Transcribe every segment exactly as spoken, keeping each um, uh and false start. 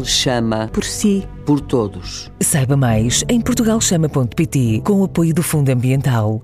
Chama por si, por todos. Saiba mais em portugal chama ponto pt, com o apoio do Fundo Ambiental.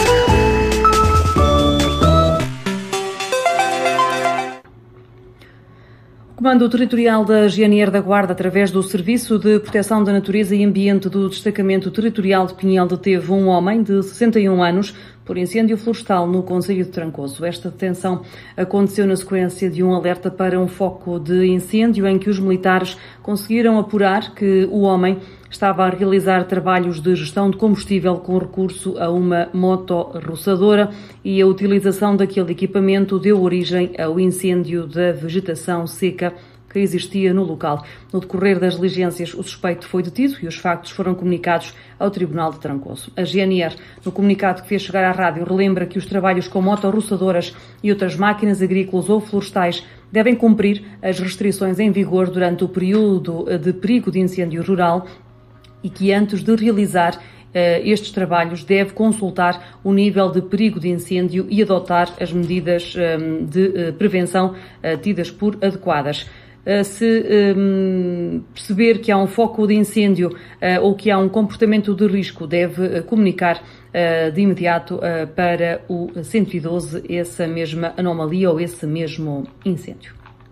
O Comando Territorial da G N R da Guarda, através do Serviço de Proteção da Natureza e Ambiente do Destacamento Territorial de Pinhel, deteve um homem de sessenta e um anos por incêndio florestal no concelho de Trancoso. Esta detenção aconteceu na sequência de um alerta para um foco de incêndio em que os militares conseguiram apurar que o homem estava a realizar trabalhos de gestão de combustível com recurso a uma motorroçadora e a utilização daquele equipamento deu origem ao incêndio da vegetação seca que existia no local. No decorrer das diligências, o suspeito foi detido e os factos foram comunicados ao Tribunal de Trancoso. A G N R, no comunicado que fez chegar à rádio, relembra que os trabalhos com motorroçadoras e outras máquinas agrícolas ou florestais devem cumprir as restrições em vigor durante o período de perigo de incêndio rural e que antes de realizar estes trabalhos deve consultar o nível de perigo de incêndio e adotar as medidas de prevenção tidas por adequadas. Se um, perceber que há um foco de incêndio uh, ou que há um comportamento de risco, deve uh, comunicar uh, de imediato uh, para o cento e doze essa mesma anomalia ou esse mesmo incêndio.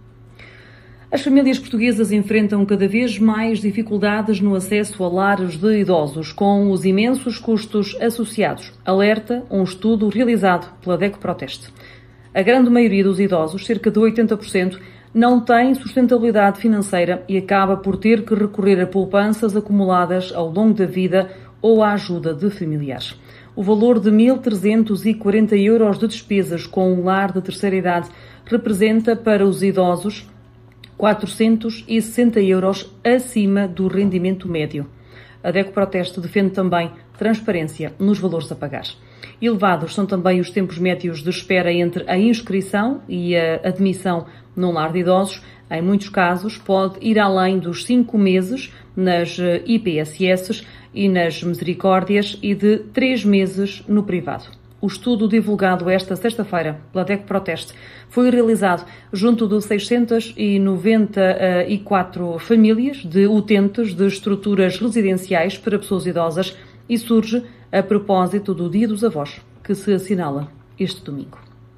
As famílias portuguesas enfrentam cada vez mais dificuldades no acesso a lares de idosos, com os imensos custos associados. Alerta um estudo realizado pela DECO Proteste. A grande maioria dos idosos, cerca de oitenta por cento, não tem sustentabilidade financeira e acaba por ter que recorrer a poupanças acumuladas ao longo da vida ou à ajuda de familiares. O valor de mil trezentos e quarenta euros de despesas com um lar de terceira idade representa para os idosos quatrocentos e sessenta euros acima do rendimento médio. A DECO Proteste defende também transparência nos valores a pagar. Elevados são também os tempos médios de espera entre a inscrição e a admissão num lar de idosos. Em muitos casos, pode ir além dos cinco meses nas I P S S e nas misericórdias e de três meses no privado. O estudo divulgado esta sexta-feira pela DECO Proteste foi realizado junto de seiscentas e noventa e quatro famílias de utentes de estruturas residenciais para pessoas idosas e surge a propósito do Dia dos Avós, que se assinala este domingo.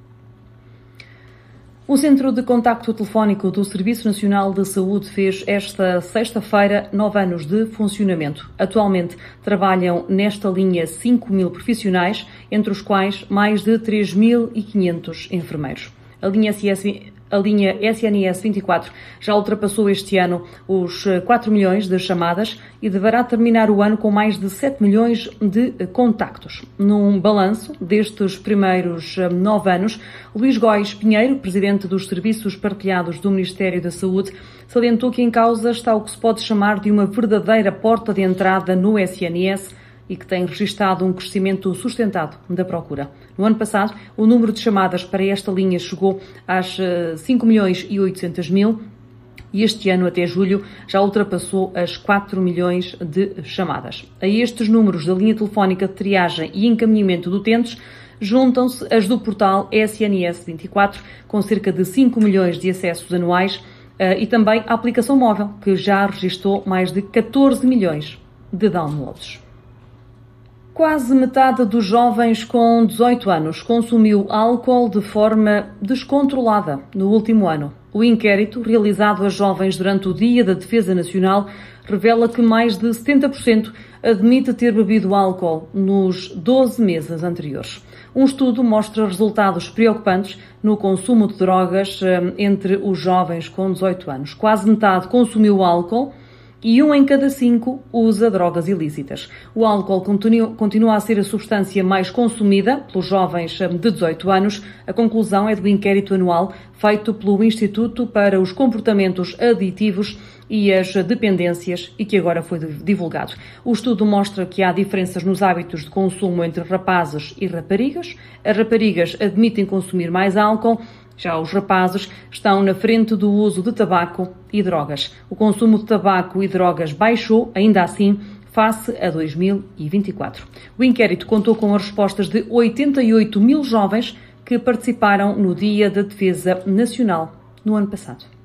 O Centro de Contacto Telefónico do Serviço Nacional de Saúde fez esta sexta-feira nove anos de funcionamento. Atualmente trabalham nesta linha cinco mil profissionais, entre os quais mais de três mil e quinhentos enfermeiros. A linha S S, a linha S N S vinte e quatro já ultrapassou este ano os quatro milhões de chamadas e deverá terminar o ano com mais de sete milhões de contactos. Num balanço destes primeiros nove anos, Luís Góis Pinheiro, presidente dos Serviços Partilhados do Ministério da Saúde, salientou que em causa está o que se pode chamar de uma verdadeira porta de entrada no S N S e que tem registado um crescimento sustentado da procura. No ano passado, o número de chamadas para esta linha chegou às cinco milhões e oitocentos mil e este ano, até julho, já ultrapassou as quatro milhões de chamadas. A estes números da linha telefónica de triagem e encaminhamento de utentes juntam-se as do portal S N S vinte e quatro, com cerca de cinco milhões de acessos anuais, e também a aplicação móvel, que já registrou mais de catorze milhões de downloads. Quase metade dos jovens com dezoito anos consumiu álcool de forma descontrolada no último ano. O inquérito, realizado a jovens durante o Dia da Defesa Nacional, revela que mais de setenta por cento admite ter bebido álcool nos doze meses anteriores. Um estudo mostra resultados preocupantes no consumo de drogas entre os jovens com dezoito anos. Quase metade consumiu álcool e um em cada cinco usa drogas ilícitas. O álcool continua a ser a substância mais consumida pelos jovens de dezoito anos. A conclusão é do inquérito anual feito pelo Instituto para os Comportamentos Aditivos e as Dependências e que agora foi divulgado. O estudo mostra que há diferenças nos hábitos de consumo entre rapazes e raparigas. As raparigas admitem consumir mais álcool, já os rapazes estão na frente do uso de tabaco e drogas. O consumo de tabaco e drogas baixou, ainda assim, face a dois mil e vinte e quatro. O inquérito contou com as respostas de oitenta e oito mil jovens que participaram no Dia da Defesa Nacional no ano passado.